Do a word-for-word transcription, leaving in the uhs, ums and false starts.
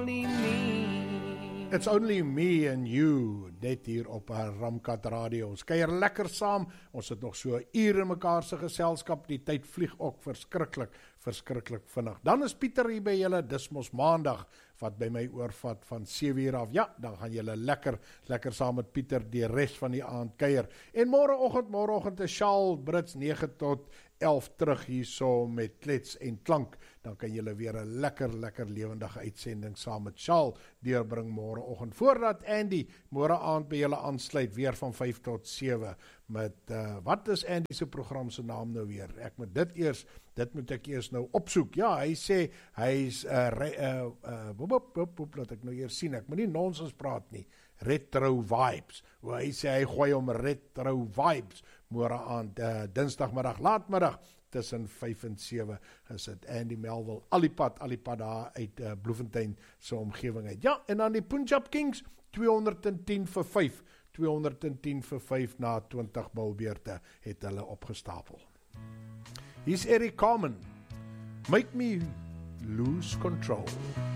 only me. It's only me and you, net hier op Ramkat Radio. Ons kuier lekker saam, ons het nog so 'n uur in mekaar se geselskap, die tyd vlieg ook verskriklik, verskriklik vinnig. Dan is Pieter hier by julle, dis mos maandag, wat by my oorvat van sewe uur af. Ja, dan gaan julle lekker, lekker saam met Pieter die res van die aand kuier. En môreoggend, môreoggend is Charles Brits nege tot elf terug hierso met klets en klank. Dan kan julle weer 'n lekker, lekker lewendige uitsending saam met Charles deurbring môreoggend. Voordat Andy môre aand by julle aansluit, weer van vyf tot sewe met, uh, wat is Andy se program se naam nou weer? Ek moet dit eers, dit moet ek eers nou opsoek. Ja, hy sê, hy is, uh, uh, uh, boop, boop, boop, boop, laat ek nou eers sien, ek moet nie nonsens praat nie, Retro Vibes, waar hy sê, hy gooi om Retro Vibes, môre aand, uh, dinsdagmiddag, laatmiddag, tussen vyf en sewe, is het Andy Melville, alipad, alipad daar uit uh, Bloemfontein, so omgewing uit. Ja, en dan die Punjab Kings, tweehonderdtien vir vyf, tweehonderdtien vir vyf na twintig balbeurte het hulle opgestapel. Hier's Eric Carmen, Make Me Lose Control.